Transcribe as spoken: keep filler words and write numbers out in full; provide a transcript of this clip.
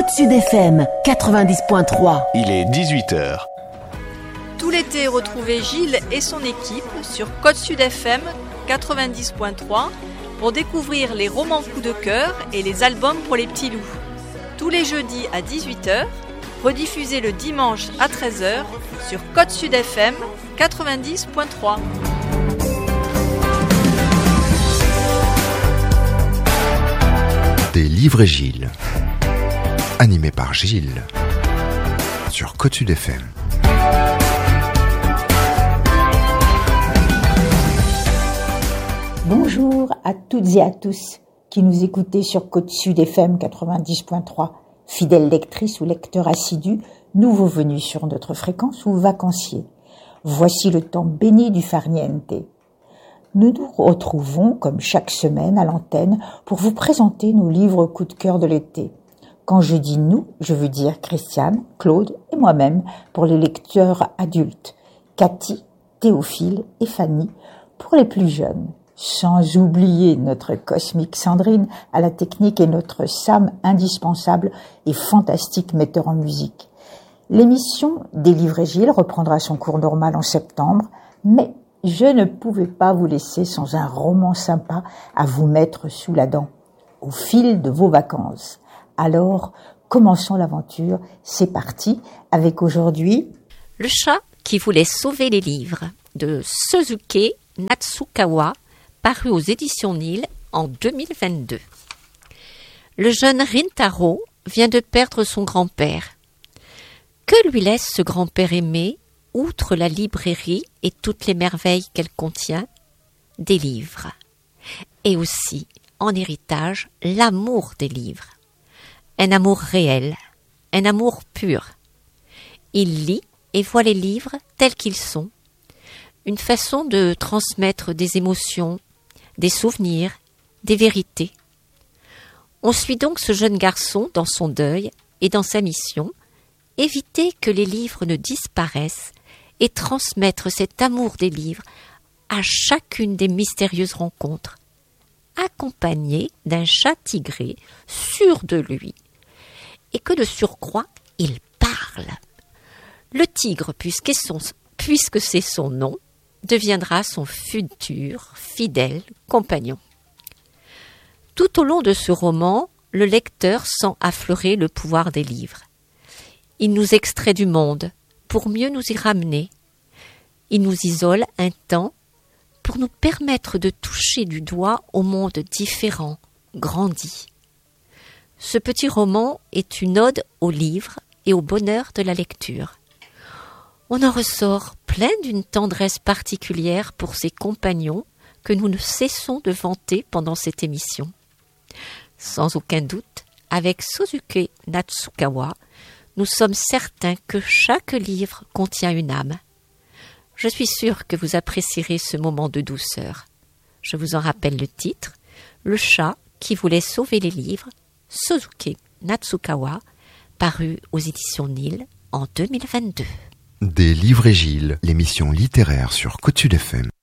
Côte Sud F M quatre-vingt-dix point trois. Il est dix-huit heures. Tout l'été, retrouvez Gilles et son équipe sur Côte Sud F M quatre-vingt-dix point trois pour découvrir les romans coup de cœur et les albums pour les petits loups. Tous les jeudis à dix-huit heures, rediffusés le dimanche à treize heures sur Côte Sud F M quatre-vingt-dix point trois. Des livres et Gilles. Animé par Gilles. Sur Côte Sud F M. Bonjour à toutes et à tous qui nous écoutez sur Côte Sud F M quatre-vingt-dix point trois. Fidèles lectrices ou lecteurs assidus, nouveaux venus sur notre fréquence ou vacanciers. Voici le temps béni du farniente. Nous nous retrouvons, comme chaque semaine, à l'antenne pour vous présenter nos livres coup de cœur de l'été. Quand je dis nous, je veux dire Christiane, Claude et moi-même pour les lecteurs adultes, Cathy, Théophile et Fanny pour les plus jeunes. Sans oublier notre cosmique Sandrine à la technique et notre Sam indispensable et fantastique metteur en musique. L'émission des livres et Gilles reprendra son cours normal en septembre, mais je ne pouvais pas vous laisser sans un roman sympa à vous mettre sous la dent, au fil de vos vacances. Alors, commençons l'aventure, c'est parti, avec aujourd'hui... Le chat qui voulait sauver les livres, de Suzuki Natsukawa, paru aux éditions Nil en deux mille vingt-deux. Le jeune Rintaro vient de perdre son grand-père. Que lui laisse ce grand-père aimé, outre la librairie et toutes les merveilles qu'elle contient? Des livres. Et aussi, en héritage, l'amour des livres. Un amour réel, un amour pur. Il lit et voit les livres tels qu'ils sont. Une façon de transmettre des émotions, des souvenirs, des vérités. On suit donc ce jeune garçon dans son deuil et dans sa mission, éviter que les livres ne disparaissent et transmettre cet amour des livres à chacune des mystérieuses rencontres, accompagné d'un chat tigré sûr de lui, et que de surcroît, il parle. Le tigre, puisque, son, puisque c'est son nom, deviendra son futur fidèle compagnon. Tout au long de ce roman, le lecteur sent affleurer le pouvoir des livres. Il nous extrait du monde pour mieux nous y ramener. Il nous isole un temps pour nous permettre de toucher du doigt au monde différent, grandi. Ce petit roman est une ode aux livres et au bonheur de la lecture. On en ressort plein d'une tendresse particulière pour ses compagnons que nous ne cessons de vanter pendant cette émission. Sans aucun doute, avec Suzuki Natsukawa, nous sommes certains que chaque livre contient une âme. Je suis sûre que vous apprécierez ce moment de douceur. Je vous en rappelle le titre, Le chat qui voulait sauver les livres, Suzuki Natsukawa, paru aux éditions Nil en deux mille vingt-deux. Des livres et Gilles, l'émission littéraire sur Côte Sud F M.